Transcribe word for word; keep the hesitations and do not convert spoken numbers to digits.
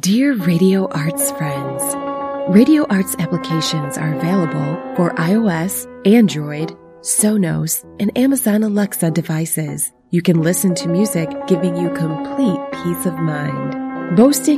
Dear Radio Arts friends, Radio Arts applications are available for iOS, Android, Sonos, and Amazon Alexa devices. You can listen to music giving you complete peace of mind. Boasting